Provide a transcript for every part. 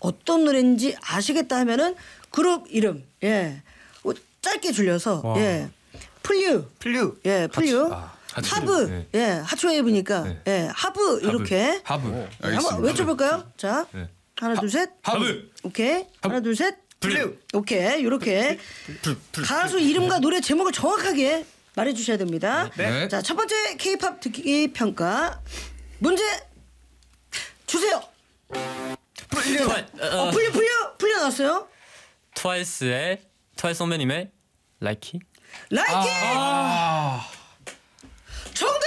어떤 노래인지 아시겠다 하면은 그룹 이름 짧게 줄여서 플류 플류 하브 하츠웨이브니까 하브 이렇게 하브 한번 외쳐볼까요? 자 하나 둘 셋 하브 오케이 하나 둘 셋 플류 오케이 이렇게 가수 이름과 노래 제목을 정확하게 말해주셔야 됩니다. 네. 자, 첫 번째 K-팝 듣기 평가 문제 주세요. 풀려 나왔어요. 트와이스 선배님의 라이키. 라이키 정답.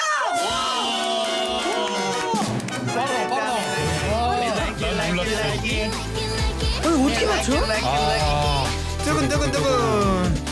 어떻게 맞춰? 두근두근두근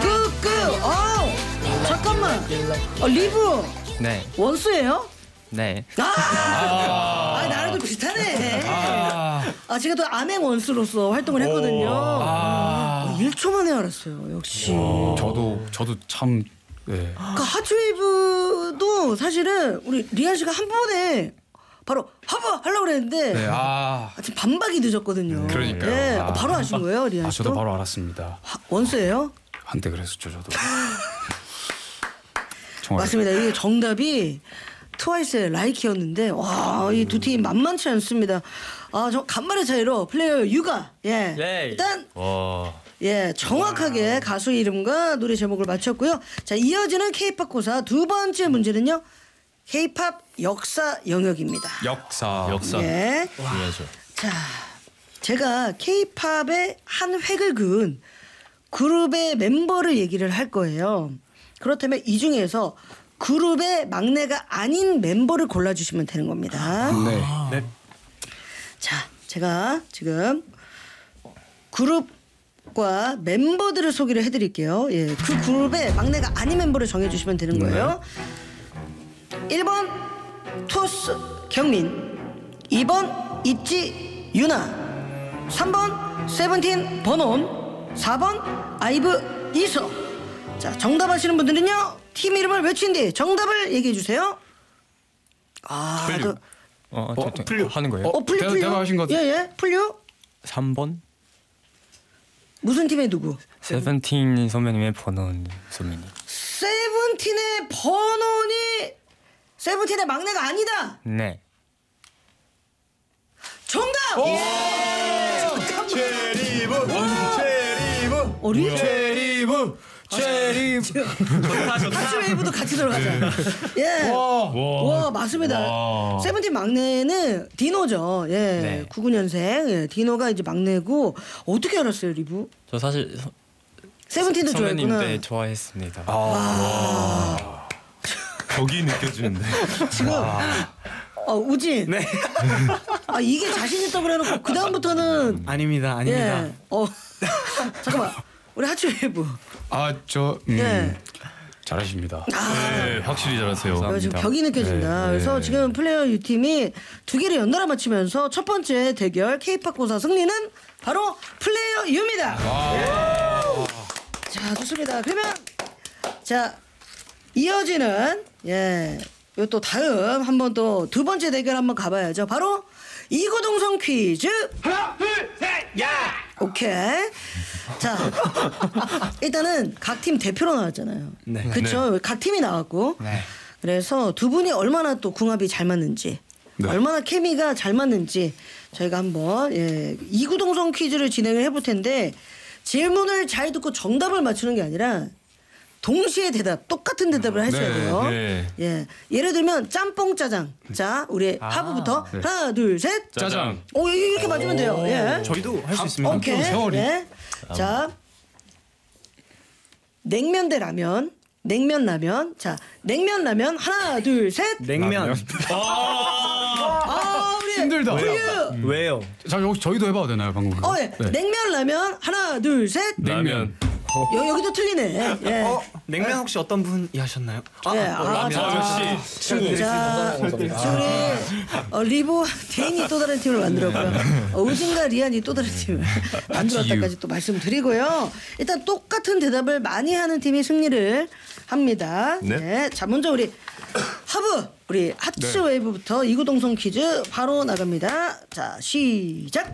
잠깐만. 리브 네. 원수예요? 네. 나랑도 비슷하네. 제가 또 암행 원수로서 활동을 했거든요. 1초 만에 알았어요. 역시. 저도 참 그러니까 하츠웨이브도 사실은 우리 리안 씨가 한 번에 바로 하브 하려고 그랬는데 지금 반박이 늦었거든요. 그러니까요. 바로 아신 거예요, 리안 씨도? 저도 바로 알았습니다. 원수예요? 한때 그랬었죠, 저도. 맞습니다. 이게 정답이 트와이스의 라이키였는데 이 두 팀 만만치 않습니다. 저 간만의 차이로 플레이어 유가 일단 정확하게 가수 이름과 노래 제목을 맞췄고요. 자, 이어지는 K-팝 고사 두 번째 문제는요. K-팝 역사 영역입니다. 역사. 중요하죠. 자, 제가 K-팝의 한 획을 그은 그룹의 멤버를 얘기를 할 거예요. 그렇다면 이 중에서 그룹의 막내가 아닌 멤버를 골라주시면 되는 겁니다. 네. 자, 제가 지금 그룹과 멤버들을 소개를 해드릴게요. 그 그룹의 막내가 아닌 멤버를 정해주시면 되는 거예요. 1번 투어스 경민, 2번 있지 유나, 3번 세븐틴 버논, 4번 아이브 이서. 자, 정답 아시는 분들은요 팀 이름을 외친 뒤 정답을 얘기해 주세요. 플류. 플류 하는 거예요? 플류. 대답하신 것 예, 플류. 3번 무슨 팀의 누구? 세븐틴 선배님의 버논 선배님. 세븐틴의 버논이 세븐틴의 막내가 아니다. 네. 정답. 체리브. 하츠웨이브도 같이 들어가자. 와, 맞습니다. 세븐틴 막내는 디노죠. 네. 99년생. 디노가 이제 막내고. 어떻게 알았어요, 리브? 저 사실 세븐틴도 선배님 좋아했구나. 네, 좋아했습니다. 벽이 느껴지는데. 지금 우진. 네. 이게 자신 있다고 해놓고 그 다음부터는 아닙니다. 잠깐만. 우리 하츠웨이브. 잘하십니다. 네, 확실히 잘하세요. 지금 벽이 느껴진다. 그래서 지금 플레이어 U 팀이 두 개를 연달아 맞히면서 첫 번째 대결 K-팝 고사 승리는 바로 플레이어 U입니다. 자, 좋습니다. 그러면 자 이어지는 요 또 다음 한번 또 두 번째 대결 한번 가봐야죠. 바로 이구동성 퀴즈. 하나, 둘, 셋, 야! 오케이. 자, 일단은 각 팀 대표로 나왔잖아요. 네. 그렇죠. 각 팀이 나왔고. 네. 그래서 두 분이 얼마나 또 궁합이 잘 맞는지, 얼마나 케미가 잘 맞는지 저희가 한번 이구동성 퀴즈를 진행을 해볼 텐데 질문을 잘 듣고 정답을 맞추는 게 아니라 동시에 똑같은 대답을 하셔야 돼요. 네. 예를 들면 짬뽕 짜장. 자, 우리 하부부터 하나, 둘, 셋. 짜장. 이렇게 맞으면 돼요. 저희도 할 수 있습니다. 오케이. 자, 냉면 대 라면. 냉면 라면. 자, 냉면 라면 하나, 둘, 셋. 냉면. 우리 힘들다. 왜요? 저희도 해봐도 되나요, 방금? 냉면 라면 하나, 둘, 셋. 라면. 여기도 틀리네. 냉면 혹시 어떤 분이 하셨나요? 친구. 자, 우리 리보 대인이 또 다른 팀을 만들었고요. 우진과 리안이 또 다른 팀을 만들었다까지 또 말씀드리고요. 일단 똑같은 대답을 많이 하는 팀이 승리를 합니다. 네. 자, 먼저 우리 하부, 우리 하츠웨이브부터 이구동성 퀴즈 바로 나갑니다. 자, 시작.